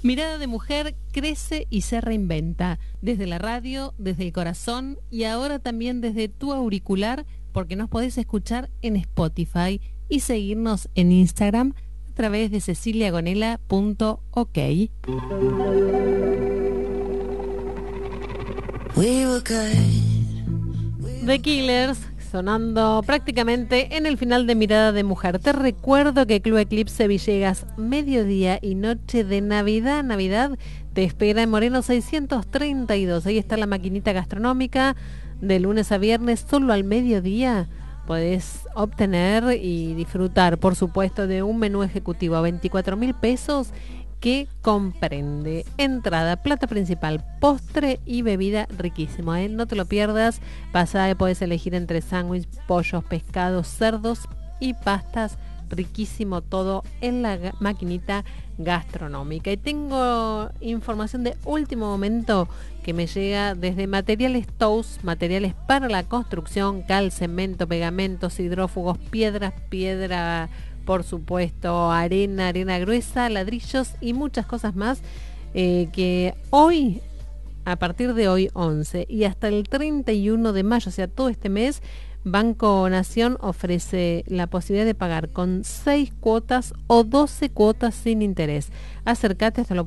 Mirada de Mujer crece y se reinventa, desde la radio, desde el corazón y ahora también desde tu auricular, porque nos podés escuchar en Spotify y seguirnos en Instagram a través de ceciliagonela.ok. The Killers, sonando prácticamente en el final de Mirada de Mujer. Te recuerdo que Club Eclipse Villegas, mediodía y noche de Navidad, te espera en Moreno 632. Ahí está la maquinita gastronómica, de lunes a viernes, solo al mediodía. Podés obtener y disfrutar, por supuesto, de un menú ejecutivo a 24.000 pesos que comprende entrada, plato principal, postre y bebida riquísimo, ¿eh? No te lo pierdas. Pasá, podés elegir entre sándwich, pollos, pescados, cerdos y pastas. Riquísimo todo en la maquinita gastronómica. Y tengo información de último momento que me llega desde Materiales Tous, materiales para la construcción, cal, cemento, pegamentos, hidrófugos, piedra, por supuesto, arena gruesa, ladrillos y muchas cosas más, que hoy, a partir de hoy 11 y hasta el 31 de mayo, o sea, todo este mes, Banco Nación ofrece la posibilidad de pagar con 6 cuotas o 12 cuotas sin interés. Acércate, hasta lo